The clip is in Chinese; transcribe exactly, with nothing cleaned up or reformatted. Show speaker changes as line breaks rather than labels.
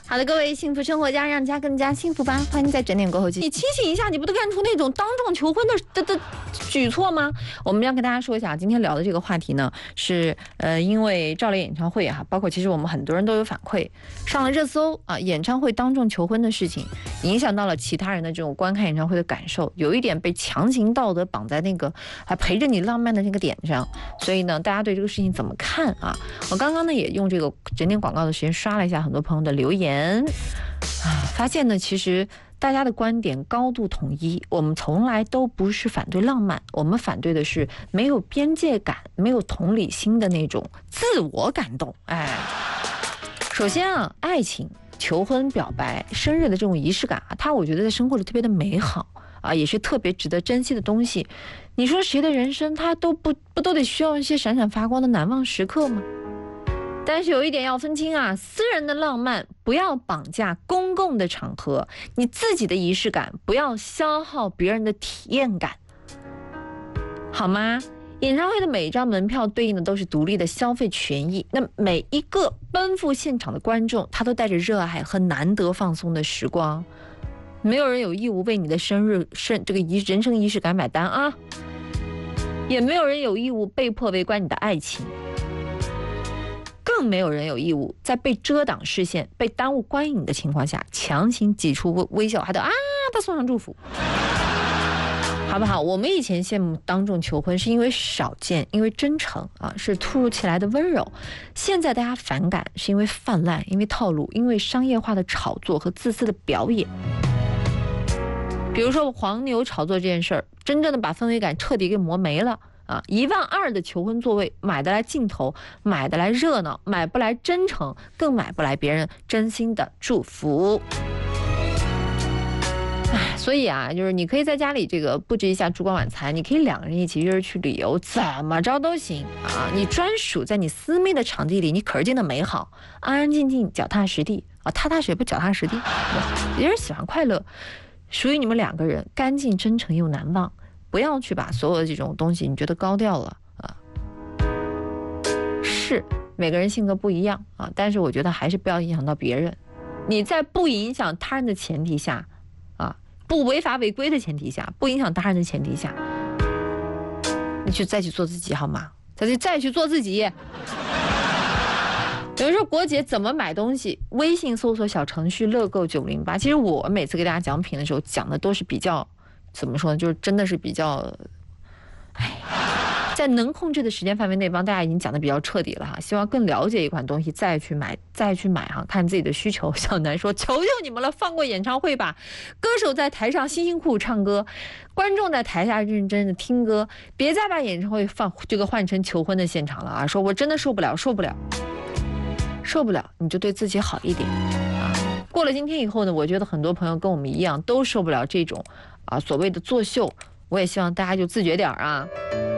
好的，各位幸福生活家，让家更加幸福吧！欢迎在整点过后继续。你清醒一下，你不都干出那种当众求婚的的的举措吗？我们要跟大家说一下，今天聊的这个话题呢，是呃，因为赵雷演唱会哈，包括其实我们很多人都有反馈，上了热搜啊，演唱会当众求婚的事情，影响到了其他人的这种观看演唱会的感受，有一点被强行道德绑在那个还陪着你浪漫的那个点上，所以呢，大家对这个事情怎么看啊？我刚刚呢也用这个整点广告的时间刷了一下很多朋友的留言。啊，发现呢，其实大家的观点高度统一，我们从来都不是反对浪漫，我们反对的是没有边界感、没有同理心的那种自我感动。哎，首先啊，爱情、求婚、表白、生日的这种仪式感啊，它我觉得在生活里特别的美好啊，也是特别值得珍惜的东西。你说谁的人生他都不不都得需要一些闪闪发光的难忘时刻吗？但是有一点要分清啊，私人的浪漫不要绑架公共的场合，你自己的仪式感不要消耗别人的体验感，好吗？演唱会的每一张门票对应的都是独立的消费权益，那每一个奔赴现场的观众，他都带着热爱和难得放松的时光，没有人有义务为你的生日生这个仪人生仪式感买单啊，也没有人有义务被迫围观你的爱情。更没有人有义务在被遮挡视线、被耽误观影的情况下，强行挤出微笑，还得啊，他送上祝福，好不好？我们以前羡慕当众求婚，是因为少见，因为真诚啊，是突如其来的温柔。现在大家反感，是因为泛滥，因为套路，因为商业化的炒作和自私的表演。比如说黄牛炒作这件事儿，真正的把氛围感彻底给磨没了。啊，一万二的求婚座位，买得来镜头，买得来热闹，买不来真诚，更买不来别人真心的祝福。哎，所以啊，就是你可以在家里这个布置一下烛光晚餐，你可以两个人一起约着去旅游，怎么着都行啊。你专属在你私密的场地里，你可是见的美好，安安静静，脚踏实地啊，踏踏实不脚踏实地。别人喜欢快乐，属于你们两个人，干净真诚又难忘。不要去把所有的这种东西你觉得高调了啊，是每个人性格不一样啊，但是我觉得还是不要影响到别人。你在不影响他人的前提下啊，不违法违规的前提下，不影响他人的前提下，你去再去做自己好吗？再去再去做自己。有人说国姐怎么买东西？微信搜索小程序乐购九零八。其实我每次给大家讲品的时候，讲的都是比较。怎么说呢？就是真的是比较，哎，在能控制的时间范围内，帮大家已经讲的比较彻底了哈。希望更了解一款东西，再去买，再去买哈，看自己的需求。小南说：“求求你们了，放过演唱会吧！歌手在台上辛辛苦苦唱歌，观众在台下认真的听歌，别再把演唱会放这个换成求婚的现场了啊！说我真的受不了，受不了，受不了，你就对自己好一点啊！过了今天以后呢，我觉得很多朋友跟我们一样，都受不了这种。”啊，所谓的作秀，我也希望大家就自觉点啊。